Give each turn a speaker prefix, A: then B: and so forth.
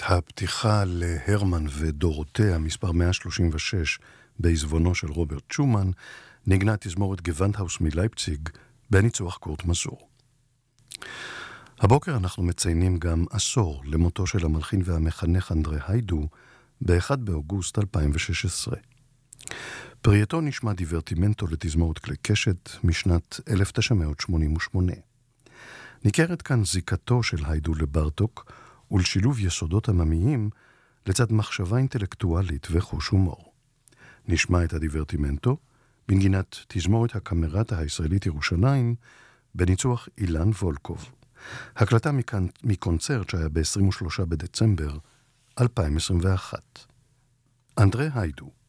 A: הפתיחה להרמן ודורותיה, מספר 136, בעזבונו של רוברט שומן, נגנה תזמורת גוונדהאוס מלייפציג, בניצוח קורט מזור. הבוקר אנחנו מציינים גם עשור למותו של המלחין והמחנך אנדרי היידו, ב-1 באוגוסט 2016. פרייתו נשמע דיברטימנטו לתזמורת כלי קשת משנת 1988. ניכרת כאן זיקתו של היידו לברטוק, ולשילוב יסודות עממיים לצד מחשבה אינטלקטואלית וחוש הומור. נשמע את הדיברטימנטו בנגינת תזמורת הקמרטה הישראלית ירושלים בניצוח אילן וולקוב. הקלטה מקונצרט שהיה ב-23 בדצמבר 2021. אנדרי היידו.